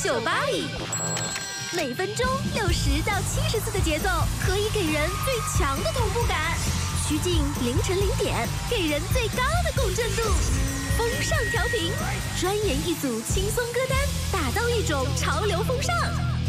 酒吧里。每分钟60到70次的节奏，可以给人最强的同步感。趋近凌晨0点，给人最高的共振度。风尚调频，专研一组轻松歌单，打造一种潮流风尚。